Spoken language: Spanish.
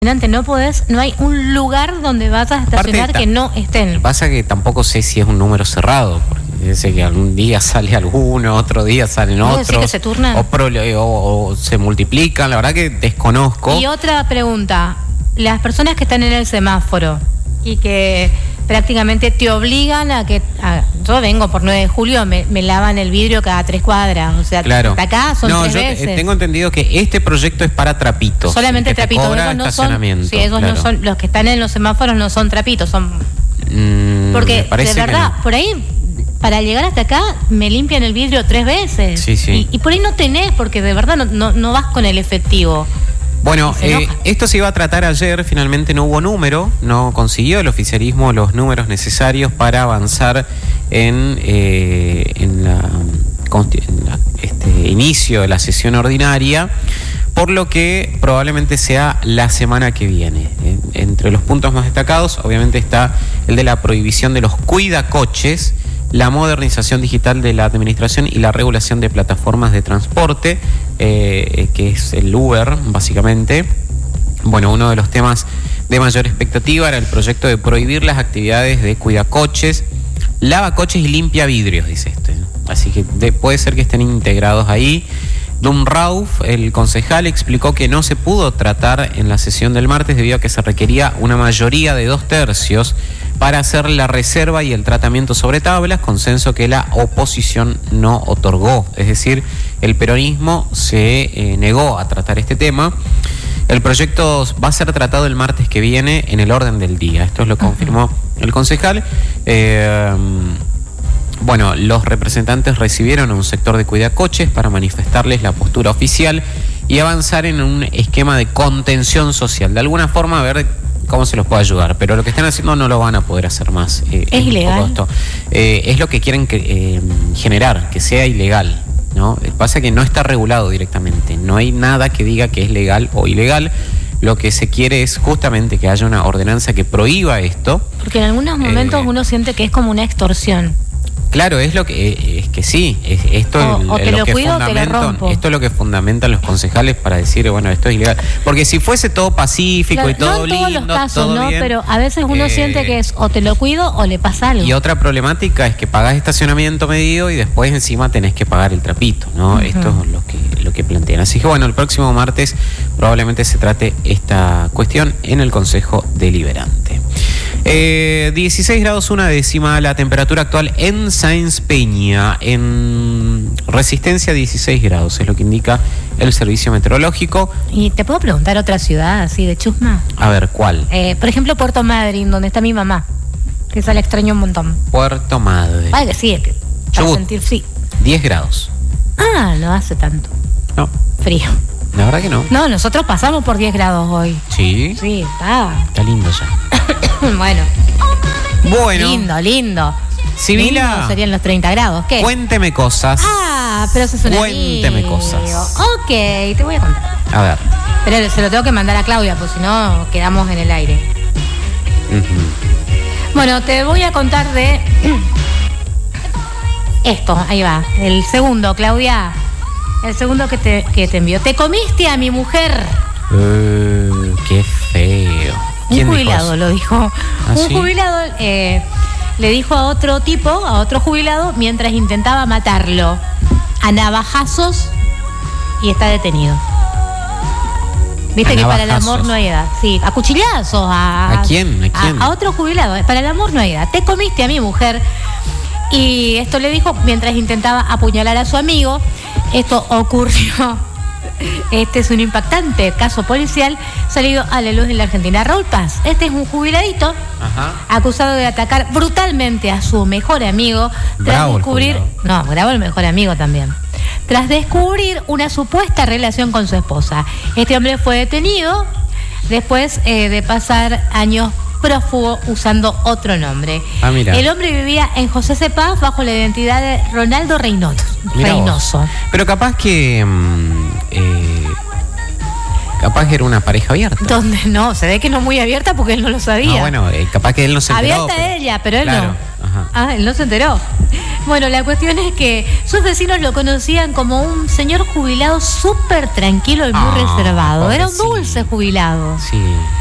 No hay un lugar donde vas a estacionar que no estén. Lo que pasa es que tampoco sé si es un número cerrado, porque sé que algún día sale alguno, otro día salen otros. ¿Decir que se turnan? O se multiplican, la verdad que desconozco. Y otra pregunta, las personas que están en el semáforo y que prácticamente te obligan a que... yo vengo por 9 de julio, me lavan el vidrio cada 3 cuadras, o sea, claro. hasta acá son 3 veces. Tengo entendido que este proyecto es para trapitos. Solamente trapitos, esos no son, sí, esos claro. No son, los que están en los semáforos no son trapitos, son... porque de verdad, por ahí, para llegar hasta acá, me limpian el vidrio 3 veces. Sí, sí. Y por ahí no tenés, porque de verdad no vas con el efectivo. Bueno, esto se iba a tratar ayer, finalmente no hubo número, no consiguió el oficialismo los números necesarios para avanzar en inicio de la sesión ordinaria, por lo que probablemente sea la semana que viene. Entre los puntos más destacados, obviamente, está el de la prohibición de los cuidacoches, la modernización digital de la administración y la regulación de plataformas de transporte, que es el Uber, básicamente. Bueno, uno de los temas de mayor expectativa era el proyecto de prohibir las actividades de cuidacoches, lavacoches y limpia vidrios, dice este. Así que puede ser que estén integrados ahí. Don Rauf, el concejal, explicó que no se pudo tratar en la sesión del martes debido a que se requería una mayoría de 2/3 para hacer la reserva y el tratamiento sobre tablas, consenso que la oposición no otorgó. Es decir, el peronismo se negó a tratar este tema. El proyecto va a ser tratado el martes que viene en el orden del día. Esto es lo que confirmó el concejal. Bueno, los representantes recibieron a un sector de cuidacoches para manifestarles la postura oficial y avanzar en un esquema de contención social. De alguna forma, a ver cómo se los puede ayudar, pero lo que están haciendo no lo van a poder hacer más. ¿Es ilegal? Esto. Es lo que quieren generar, que sea ilegal, ¿no? Pasa que no está regulado directamente, no hay nada que diga que es legal o ilegal. Lo que se quiere es justamente que haya una ordenanza que prohíba esto. Porque en algunos momentos uno siente que es como una extorsión. Claro, es lo que es que sí, esto es lo que fundamentan los concejales para decir, bueno, esto es ilegal. Porque si fuese todo pacífico, claro, y todo lindo, no en todos los casos, todo ¿no? bien, pero a veces uno siente que es o te lo cuido o le pasa algo. Y otra problemática es que pagás estacionamiento medido y después encima tenés que pagar el trapito, ¿no? Esto es lo que plantean. Así que bueno, el próximo martes probablemente se trate esta cuestión en el Consejo Deliberante. 16 grados 1/10 la temperatura actual en Sáenz Peña, en Resistencia 16 grados, es lo que indica el servicio meteorológico. ¿Y te puedo preguntar otra ciudad así de chusma? A ver, ¿cuál? Por ejemplo, Puerto Madryn, donde está mi mamá, que esa la extraño un montón. Puerto Madryn. Vale, sí, para sentir, sí. 10 grados. Ah, no hace tanto. No. Frío. La verdad que no. No, nosotros pasamos por 10 grados hoy. Sí. Sí, está. Está lindo ya. Bueno. Lindo. Sibila. Lindo serían los 30 grados. ¿Qué? Cuénteme cosas. Pero eso es un Cuénteme amigo. cosas. Ok, te voy a contar. A ver. Pero se lo tengo que mandar a Claudia, pues si no, quedamos en el aire. Bueno, te voy a contar de esto. Ahí va. El segundo, Claudia. El segundo que te envió. Te comiste a mi mujer. Qué feo. Un jubilado lo dijo. ¿Ah, un sí? jubilado le dijo a otro tipo, a otro jubilado, mientras intentaba matarlo a navajazos, y está detenido. Viste que para el amor no hay edad. Sí, a cuchillazos. ¿A quién? A otro jubilado. Para el amor no hay edad. Te comiste a mi mujer. Y esto le dijo mientras intentaba apuñalar a su amigo. Esto ocurrió. Este es un impactante caso policial salido a la luz en la Argentina. Raúl Paz, este es un jubiladito acusado de atacar brutalmente a su mejor amigo tras descubrir... No, bravo el mejor amigo también. Tras descubrir una supuesta relación con su esposa. Este hombre fue detenido después de pasar años prófugo usando otro nombre. Mira. El hombre vivía en José C. Paz bajo la identidad de Ronaldo Reynoso. Pero capaz que era una pareja abierta. Donde no, se ve que no muy abierta porque él no lo sabía. No, bueno, capaz que él no se enteró. Abierta ella, pero él claro. no. Él no se enteró. Bueno, la cuestión es que sus vecinos lo conocían como un señor jubilado súper tranquilo y muy reservado. Era un pobrecito. dulce jubilado. Sí.